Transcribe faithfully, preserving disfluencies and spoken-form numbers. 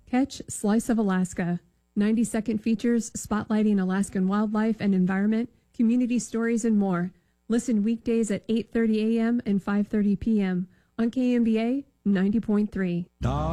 Catch Slice of Alaska. ninety second features spotlighting Alaskan wildlife and environment, community stories, and more. Listen weekdays at eight thirty a.m. and five thirty p.m. on K M B A ninety point three.